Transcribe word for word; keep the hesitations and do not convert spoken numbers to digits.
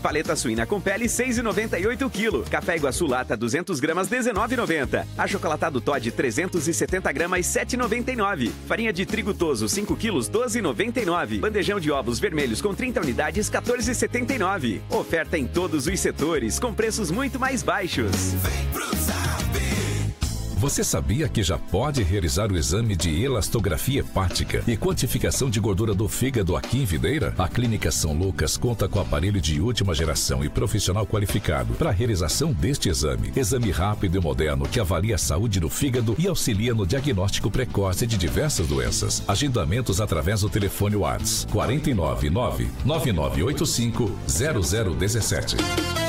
Paleta suína com pele, seis reais e noventa e oito centavos o quilo. Café Iguaçu lata duzentas gramas, dezenove reais e noventa centavos. Achocolatado Toddy trezentos e setenta gramas, sete reais e noventa e nove centavos. Farinha de trigo Toso cinco quilos, doze reais e noventa e nove centavos. Bandejão de ovos vermelhos com trinta unidades, quatorze reais e setenta e nove centavos. Oferta em todos os setores, com preços muito mais baixos. Vem pro Zap! Você sabia que já pode realizar o exame de elastografia hepática e quantificação de gordura do fígado aqui em Videira? A Clínica São Lucas conta com aparelho de última geração e profissional qualificado para a realização deste exame. Exame rápido e moderno que avalia a saúde do fígado e auxilia no diagnóstico precoce de diversas doenças. Agendamentos através do telefone WhatsApp quatro nove nove, nove nove oito cinco, zero zero um sete.